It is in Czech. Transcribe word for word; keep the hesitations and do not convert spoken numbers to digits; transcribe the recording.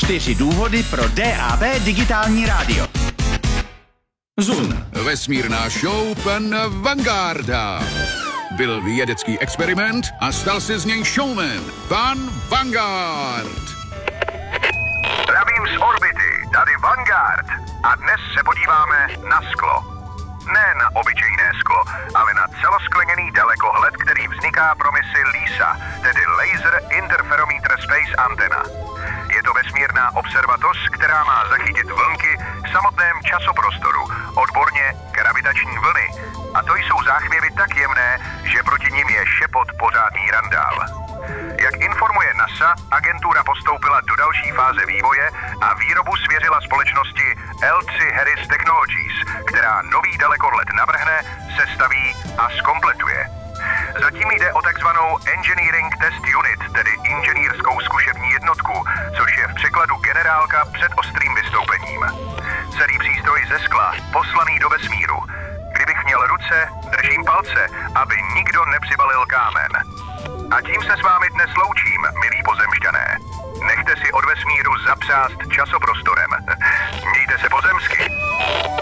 Čtyři důvody pro D A B digitální rádio. Zoom. Vesmírná show pana Vangarda. Byl vědecký experiment a stal se z něj showman. Pan Vanguard. Zdravím z orbity, tady Vanguard. A dnes se podíváme na sklo. Ne na obyčejné sklo, ale na celoskleněný dalekohled, který vzniká pro misi LISA, tedy Laser Interferometer Space Antenna. Je to vesmírná observatoř, která má zachytit vlnky v samotném časoprostoru, odborně gravitační vlny. A to jsou záchvěvy tak jemné, že proti nim je šepot pořádný randál. Jak informuje NASA, agentura postoupila do další fáze vývoje a výrobu svěřila společnosti L tři Harris Technologies, která nový dalekohled navrhne, sestaví a zkompletuje. Zatím jde o takzvanou Engineering Test Unit, tedy inženýrskou zkušební jednotku, což je v překladu generálka před ostrým vystoupením. Celý přístroj ze skla, poslaný do vesmíru. Kdybych měl ruce, držím palce, aby nikdo nepřibalil kámen. A tím se s vámi dnes loučím, milí pozemšťané. Nechte si od vesmíru zapřást časoprostor.